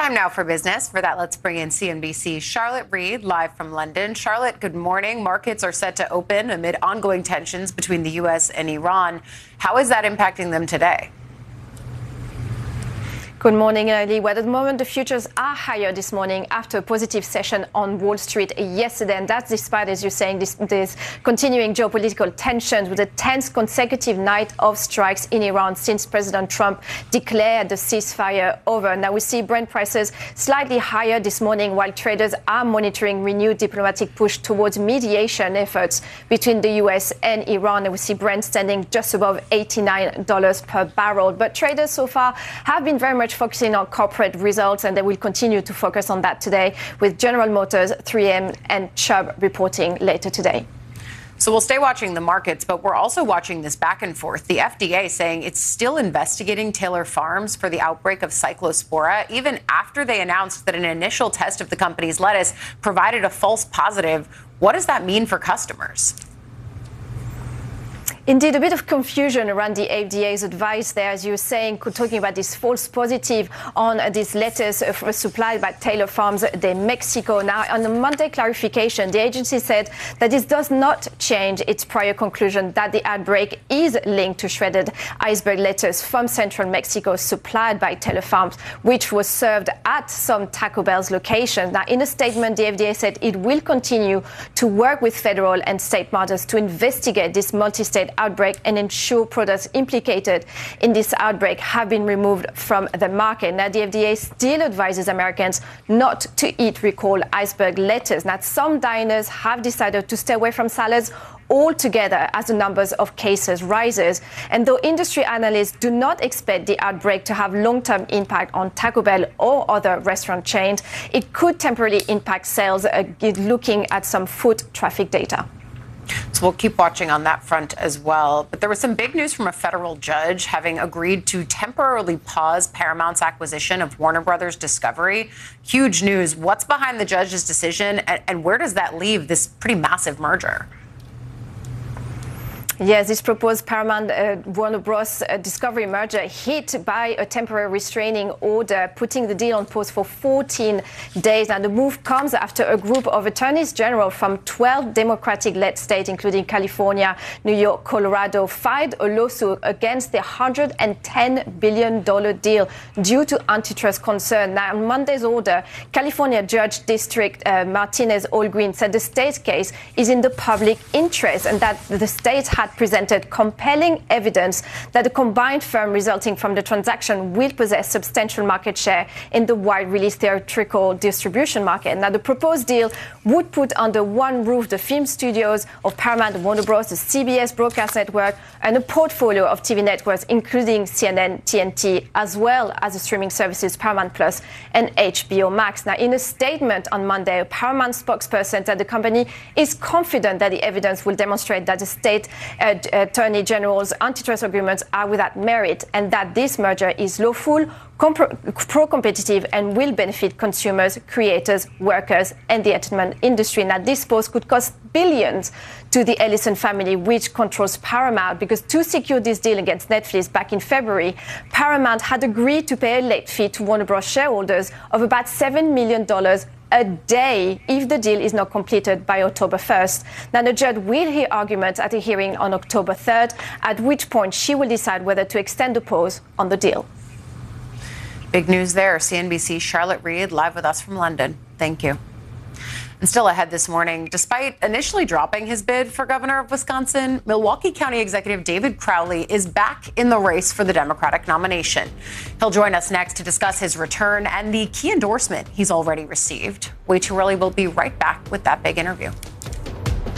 Time now for business. For that, let's bring in CNBC's Charlotte Reed live from London. Charlotte, good morning. Markets are set to open amid ongoing tensions between the U.S. and Iran. How is that impacting them today? Good morning, Ellie. Well, at the moment, the futures are higher this morning after a positive session on Wall Street yesterday. And that's despite, as you're saying, this continuing geopolitical tensions with a 10th consecutive night of strikes in Iran since President Trump declared the ceasefire over. Now, we see Brent prices slightly higher this morning while traders are monitoring renewed diplomatic push towards mediation efforts between the U.S. and Iran. And we see Brent standing just above $89 per barrel. But traders so far have been very much focusing on corporate results, and they will continue to focus on that today with General Motors, 3M and Chubb reporting later today. So we'll stay watching the markets, but we're also watching this back and forth. The FDA saying it's still investigating Taylor Farms for the outbreak of Cyclospora, even after they announced that an initial test of the company's lettuce provided a false positive. What does that mean for customers? Indeed, a bit of confusion around the FDA's advice there, as you were saying, talking about this false positive on this lettuce supplied by Taylor Farms de Mexico. Now, on the Monday clarification, the agency said that this does not change its prior conclusion that the outbreak is linked to shredded iceberg lettuce from central Mexico supplied by Taylor Farms, which was served at some Taco Bell's locations. Now, in a statement, the FDA said it will continue to work with federal and state markets to investigate this multi-state outbreak and ensure products implicated in this outbreak have been removed from the market. Now, the FDA still advises Americans not to eat recalled iceberg lettuce. Now, some diners have decided to stay away from salads altogether as the numbers of cases rises. And though industry analysts do not expect the outbreak to have long-term impact on Taco Bell or other restaurant chains, it could temporarily impact sales, looking at some foot traffic data. So we'll keep watching on that front as well. But there was some big news from a federal judge having agreed to temporarily pause Paramount's acquisition of Warner Brothers Discovery. Huge news. What's behind the judge's decision, and where does that leave this pretty massive merger? Yes, this proposed Paramount Warner Bros. Discovery merger hit by a temporary restraining order, putting the deal on pause for 14 days. And the move comes after a group of attorneys general from 12 Democratic-led states, including California, New York, Colorado, filed a lawsuit against the $110 billion deal due to antitrust concern. Now, on Monday's order, California Judge District Martinez Allgreen said the state's case is in the public interest and that the states had presented compelling evidence that the combined firm resulting from the transaction will possess substantial market share in the wide-release theatrical distribution market. Now, the proposed deal would put under one roof the film studios of Paramount and Warner Bros., the CBS broadcast network, and a portfolio of TV networks, including CNN, TNT, as well as the streaming services Paramount Plus and HBO Max. Now, in a statement on Monday, a Paramount spokesperson said the company is confident that the evidence will demonstrate that the state Attorney General's antitrust agreements are without merit and that this merger is lawful, pro-competitive and will benefit consumers, creators, workers and the entertainment industry. Now, this pause could cost billions to the Ellison family, which controls Paramount, because to secure this deal against Netflix back in February, Paramount had agreed to pay a late fee to Warner Bros. Shareholders of about $7 million a day if the deal is not completed by October 1st. Now, the judge will hear arguments at a hearing on October 3rd, at which point she will decide whether to extend the pause on the deal. Big news there. CNBC's Charlotte Reed live with us from London. Thank you. And still ahead this morning, despite initially dropping his bid for governor of Wisconsin, Milwaukee County Executive David Crowley is back in the race for the Democratic nomination. He'll join us next to discuss his return and the key endorsement he's already received. Way Too Early will be right back with that big interview.